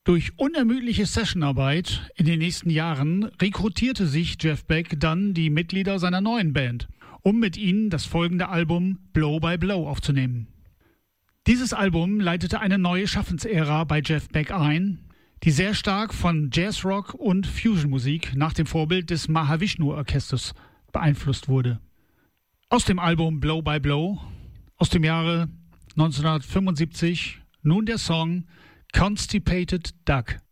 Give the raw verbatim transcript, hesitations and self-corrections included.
Durch unermüdliche Sessionarbeit in den nächsten Jahren rekrutierte sich Jeff Beck dann die Mitglieder seiner neuen Band, um mit ihnen das folgende Album Blow by Blow aufzunehmen. Dieses Album leitete eine neue Schaffensära bei Jeff Beck ein, die sehr stark von Jazzrock und Fusionmusik nach dem Vorbild des Mahavishnu-Orchesters beeinflusst wurde. Aus dem Album Blow by Blow aus dem Jahre neunzehnhundertfünfundsiebzig nun der Song Constipated Duck.